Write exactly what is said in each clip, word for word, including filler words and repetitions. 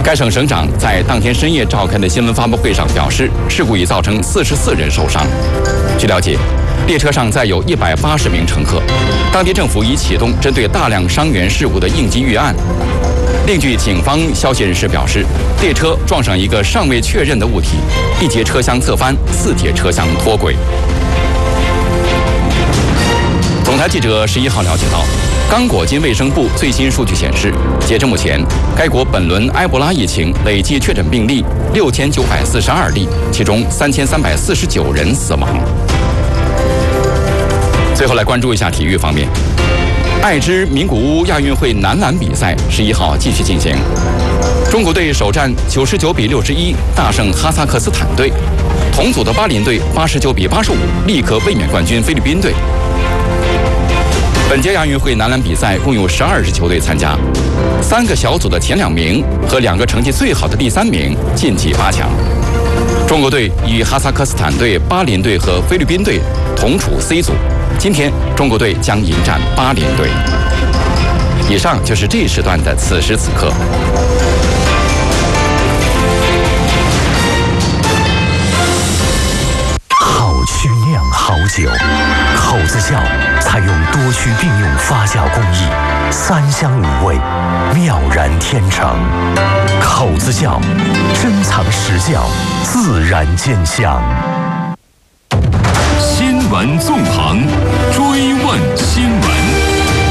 该省省长在当天深夜召开的新闻发布会上表示，事故已造成四十四人受伤。据了解，列车上载有一百八十名乘客，当地政府已启动针对大量伤员事故的应急预案。另据警方消息人士表示，列车撞上一个尚未确认的物体，一节车厢侧翻，四节车厢脱轨。总台记者十一号了解到，刚果金卫生部最新数据显示，截至目前，该国本轮埃博拉疫情累计确诊病例六千九百四十二例，其中三千三百四十九人死亡。最后来关注一下体育方面，爱知名古屋亚运会男篮比赛十一号继续进行，中国队首战九十九比六十一大胜哈萨克斯坦队，同组的巴林队八十九比八十五力克卫冕冠军菲律宾队。本届亚运会男篮比赛共有十二支球队参加，三个小组的前两名和两个成绩最好的第三名晋级八强。中国队与哈萨克斯坦队、巴林队和菲律宾队同处 C 组，今天中国队将迎战巴林队。以上就是这一时段的此时此刻。 好曲酿好酒，口子窖采用多区并用发酵工艺，三香五味，妙然天成。口子窖珍藏实窖，自然见香。 新闻纵横，追问新闻。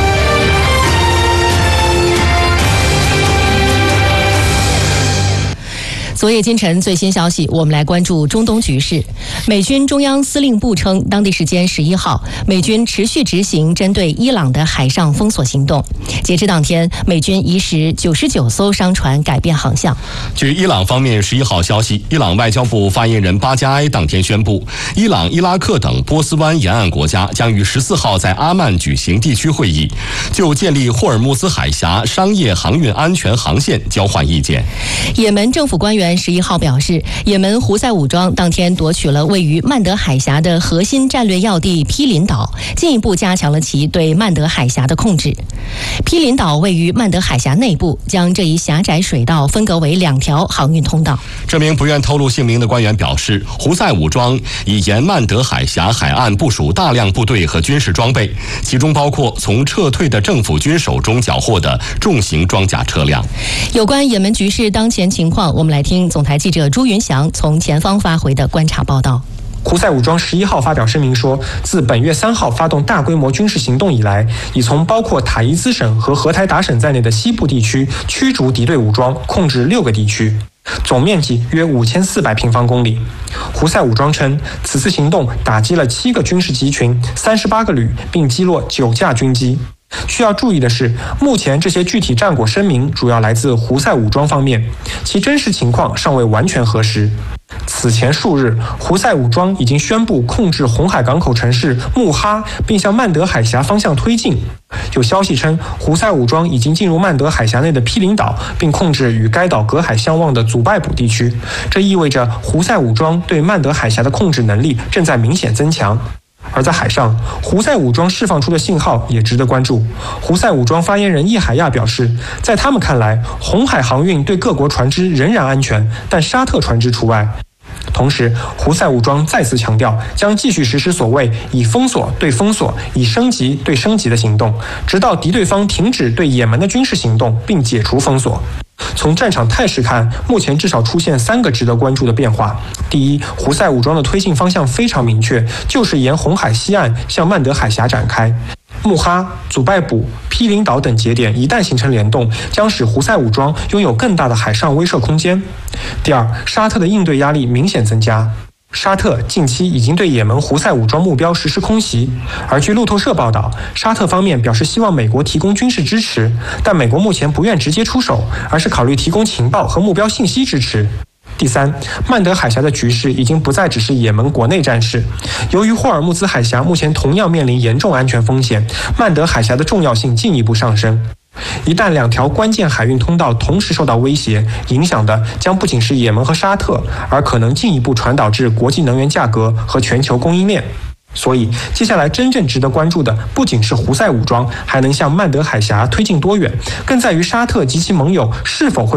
昨夜今晨最新消息，我们来关注中东局势。美军中央司令部称，当地时间十一号，美军持续执行针对伊朗的海上封锁行动。截至当天，美军已使九十九艘商船改变航向。 据伊朗方面十一号消息，伊朗外交部发言人巴加埃当天宣布，伊朗、伊拉克等波斯湾沿岸国家将于十四号在阿曼举行地区会议，就建立霍尔木兹海峡商业航运安全航线交换意见。 也门政府官员十一号表示，也门胡塞武装当天夺取了位于曼德海峡的核心战略要地毗邻岛，进一步加强了其对曼德海峡的控制。毗邻岛位于曼德海峡内部，将这一狭窄水道分隔为两条航运通道。 这名不愿透露姓名的官员表示，胡塞武装已沿曼德海峡海岸部署大量部队和军事装备，其中包括从撤退的政府军手中缴获的重型装甲车辆。 有关也门局势当前情况，我们来听总台记者朱云祥从前方发回的观察报道。 胡塞武装十一号发表声明说，自本月三号发动大规模军事行动以来，已从包括塔伊兹省和荷台达省在内的西部地区驱逐敌对武装，控制六个地区，总面积约五千四百平方公里。胡塞武装称，此次行动打击了七个军事集群、三十八个旅，并击落九架军机。需要注意的是，目前这些具体战果声明主要来自胡塞武装方面，其真实情况尚未完全核实。此前数日，胡塞武装已经宣布控制红海港口城市穆哈，并向曼德海峡方向推进。有消息称，胡塞武装已经进入曼德海峡内的毗邻岛，并控制与该岛隔海相望的祖拜卜地区。这意味着胡塞武装对曼德海峡的控制能力正在明显增强。而在海上，胡塞武装释放出的信号也值得关注。胡塞武装发言人叶海亚表示，在他们看来，红海航运对各国船只仍然安全，但沙特船只除外。同时，胡塞武装再次强调，将继续实施所谓以封锁对封锁、以升级对升级的行动，直到敌对方停止对也门的军事行动并解除封锁。从战场态势看，目前至少出现三个值得关注的变化。第一，胡塞武装的推进方向非常明确，就是沿红海西岸向曼德海峡展开。穆哈、祖拜卜、毗邻岛等节点一旦形成联动，将使胡塞武装拥有更大的海上威慑空间。第二，沙特的应对压力明显增加。沙特近期已经对也门胡塞武装目标实施空袭，而据路透社报道，沙特方面表示希望美国提供军事支持，但美国目前不愿直接出手，而是考虑提供情报和目标信息支持。第三，曼德海峡的局势已经不再只是也门国内战事，由于霍尔木兹海峡目前同样面临严重安全风险，曼德海峡的重要性进一步上升。一旦两条关键海运通道同时受到威胁，影响的将不仅是也门和沙特，而可能进一步传导至国际能源价格和全球供应链。所以，接下来真正值得关注的不仅是胡塞武装还能向曼德海峡推进多远，更在于沙特及其盟友是否会